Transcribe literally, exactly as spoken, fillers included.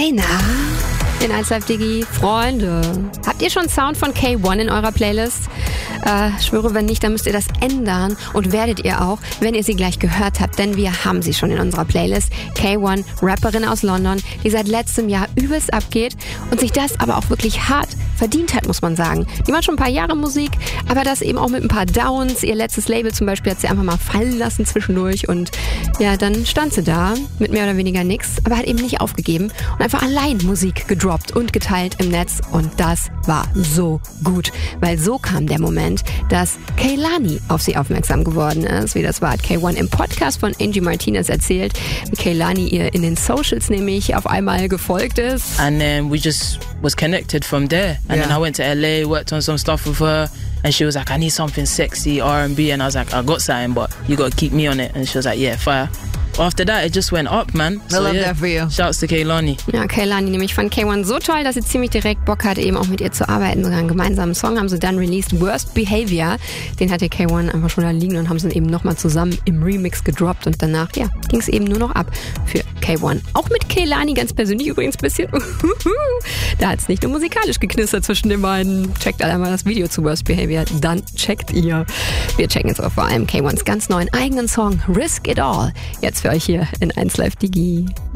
Hey, na? In eins Live Digi, Freunde. Habt ihr schon Sound von K eins in eurer Playlist? Äh, schwöre, wenn nicht, dann müsst ihr das ändern und werdet ihr auch, wenn ihr sie gleich gehört habt, denn wir haben sie schon in unserer Playlist. K eins, Rapperin aus London, die seit letztem Jahr übelst abgeht und sich das aber auch wirklich hart verdient hat, muss man sagen. Die macht schon ein paar Jahre Musik, aber das eben auch mit ein paar Downs. Ihr letztes Label zum Beispiel hat sie einfach mal fallen lassen zwischendurch und ja, dann stand sie da mit mehr oder weniger nix, aber hat eben nicht aufgegeben und einfach allein Musik gedroppt und geteilt im Netz und das war so gut, weil so kam der Moment, dass Kehlani auf sie aufmerksam geworden ist. Wie das war, hat K eins im Podcast von Angie Martinez erzählt, wie Kehlani ihr in den Socials nämlich auf einmal gefolgt ist. And then we just was connected from there. And yeah. then I went to L A, worked on some stuff with her. And she was like, I need something sexy, R and B. And I was like, I got something, but you got to keep me on it. And she was like, yeah, fire. After that, it just went up, man. I love yeah, that for you. Shouts to Kehlani. Ja, Kehlani nämlich fand K eins so toll, dass sie ziemlich direkt Bock hatte, eben auch mit ihr zu arbeiten. Sogar einen gemeinsamen Song haben sie dann released, Worst Behavior. Den hatte K eins einfach schon da liegen und haben sie eben nochmal zusammen im Remix gedroppt. Und danach, ja, ging es eben nur noch ab für K eins. Auch mit Kehlani ganz persönlich übrigens ein bisschen. Da hat es nicht nur musikalisch geknistert zwischen den beiden. Checkt alle mal das Video zu Worst Behavior, dann checkt ihr. Wir checken jetzt auch vor allem K eins ganz neuen eigenen Song Risk It All. Jetzt für euch hier in eins Live Digi.